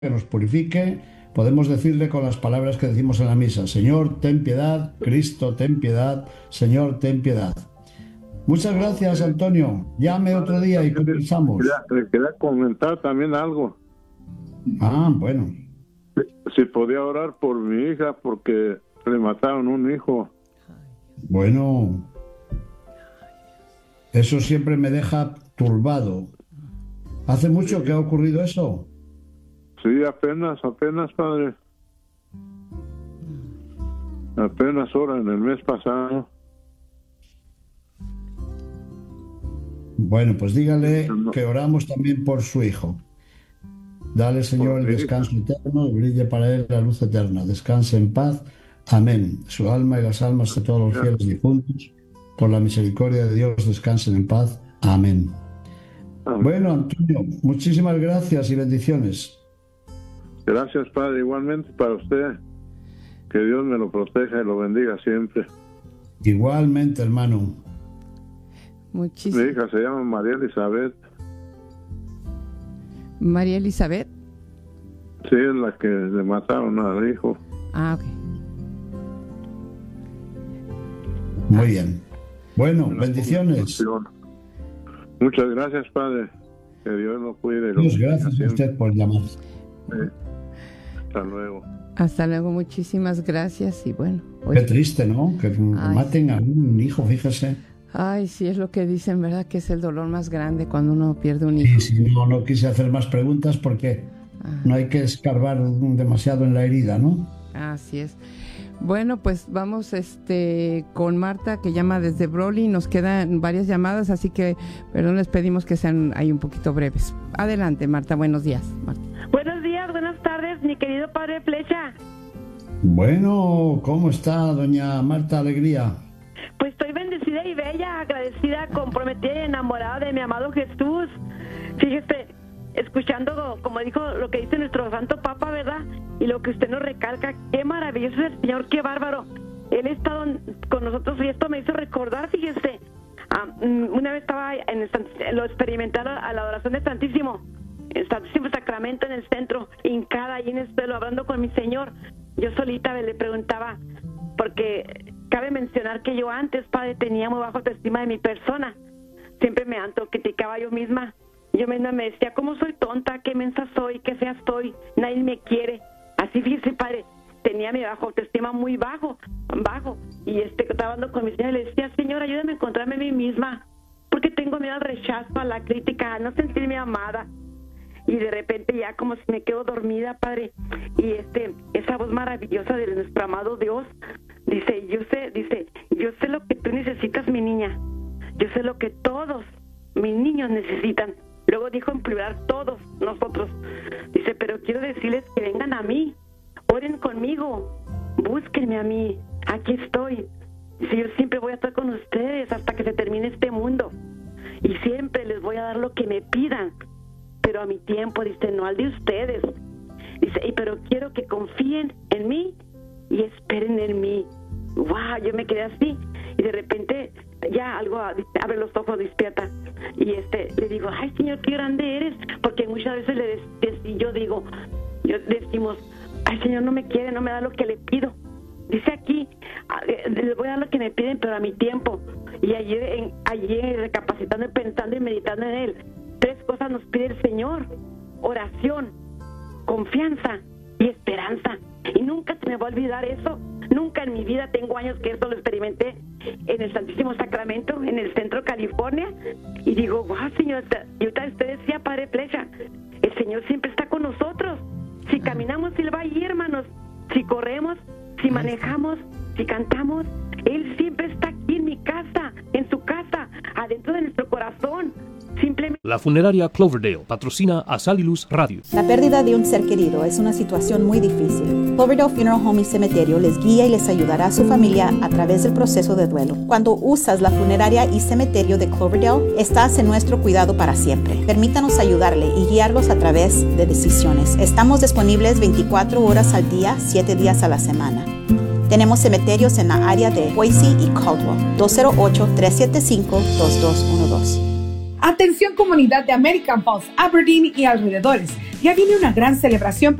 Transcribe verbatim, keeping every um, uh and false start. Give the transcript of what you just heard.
que nos purifique, podemos decirle con las palabras que decimos en la misa: Señor, ten piedad; Cristo, ten piedad; Señor, ten piedad. Muchas gracias, Antonio. Llame otro día y conversamos. Le quería comentar también algo. Ah, bueno. Si podía orar por mi hija porque le mataron un hijo. Bueno, eso siempre me deja turbado. ¿Hace mucho que ha ocurrido eso? Sí, apenas, apenas, padre. Apenas ahora, en el mes pasado. Bueno, pues dígale que oramos también por su hijo. Dale, Señor, el descanso eterno, y brille para él la luz eterna. Descanse en paz. Amén. Su alma y las almas de todos los fieles difuntos, por la misericordia de Dios, descansen en paz. Amén. Amén. Bueno, Antonio, muchísimas gracias y bendiciones. Gracias, Padre, igualmente para usted. Que Dios me lo proteja y lo bendiga siempre. Igualmente, hermano. Muchísimas. Mi hija se llama María Elizabeth. ¿María Elizabeth? Sí, es la que le mataron al hijo. Ah, ok. Muy bien. Bueno, bendiciones. Muchas gracias, Padre. Que Dios lo cuide. Muchas gracias a usted por llamar. Sí. Hasta luego. Hasta luego, muchísimas gracias. Y bueno. Hoy... Qué triste, ¿no? Que Ay, maten a un hijo, fíjese. Ay, sí, es lo que dicen, ¿verdad? Que es el dolor más grande cuando uno pierde un hijo. Sí, sí, no, no quise hacer más preguntas porque ah. no hay que escarbar demasiado en la herida, ¿no? Así es. Bueno, pues vamos este con Marta, que llama desde Broly. Nos quedan varias llamadas, así que perdón, les pedimos que sean ahí un poquito breves. Adelante, Marta, buenos días. Marta. Buenos días, buenas tardes, mi querido padre Flecha. Bueno, ¿cómo está doña Marta Alegría? Pues estoy bendecida y bella, agradecida, comprometida y enamorada de mi amado Jesús. Fíjese, escuchando, como dijo lo que dice nuestro Santo Papa, ¿verdad? Y lo que usted nos recalca, qué maravilloso es el Señor, qué bárbaro. Él ha estado con nosotros y esto me hizo recordar, fíjese, um, una vez estaba en el, lo experimenté a la adoración del Santísimo, el Santísimo Sacramento en el centro, hincada ahí en el suelo, hablando con mi Señor. Yo solita le preguntaba, porque cabe mencionar que yo antes, padre, tenía muy baja autoestima de mi persona. Siempre me autocriticaba yo misma. Yo misma me decía, ¿cómo soy tonta? ¿Qué mensa soy? ¿Qué fea estoy? Nadie me quiere. Así, fíjese, padre, tenía mi bajo autoestima muy bajo, bajo. Y este, estaba hablando con mi señor y le decía, Señor, ayúdame a encontrarme a mí misma, porque tengo miedo al rechazo, a la crítica, a no sentirme amada. Y de repente ya como si me quedo dormida, padre, y este, esa voz maravillosa de nuestro amado Dios, dice, yo sé, dice, yo sé lo que tú necesitas, mi niña. Yo sé lo que todos mis niños necesitan. Luego dijo en plural, todos nosotros. Dice, pero quiero decirles que vengan a mí, oren conmigo, búsquenme a mí, aquí estoy. Dice, yo siempre voy a estar con ustedes hasta que se termine este mundo. Y siempre les voy a dar lo que me pidan, pero a mi tiempo, dice, no al de ustedes. Dice, y pero quiero que confíen en mí y esperen en mí. Wow, yo me quedé así y de repente ya algo abre los ojos, despierta y este le digo, ay Señor, qué grande eres, porque muchas veces le des, yo digo, yo decimos, ay Señor, no me quiere, no me da lo que le pido. Dice aquí, les voy a dar lo que me piden, pero a mi tiempo. Y ayer, en, ayer recapacitando, pensando y meditando en él, tres cosas nos pide el Señor: oración, confianza y esperanza. Y nunca se me va a olvidar eso. Nunca en mi vida, tengo años que esto lo experimenté en el Santísimo Sacramento, en el centro California. Y digo, wow, Señor, y usted decía, Padre Flecha, el Señor siempre está con nosotros. Si caminamos, Él va allí, hermanos. Si corremos, si manejamos, si cantamos, Él siempre está aquí en mi casa, en su casa, adentro de nuestro corazón. Simplemente... La funeraria Cloverdale patrocina a Sal y Luz Radio. La pérdida de un ser querido es una situación muy difícil. Cloverdale Funeral Home y Cementerio les guía y les ayudará a su familia a través del proceso de duelo. Cuando usas la funeraria y cementerio de Cloverdale, estás en nuestro cuidado para siempre. Permítanos ayudarle y guiarlos a través de decisiones. Estamos disponibles veinticuatro horas al día, siete días a la semana. Tenemos cementerios en la área de Boise y Caldwell. dos cero ocho, tres siete cinco, dos dos uno dos. Atención comunidad de American Falls, Aberdeen y alrededores. Ya viene una gran celebración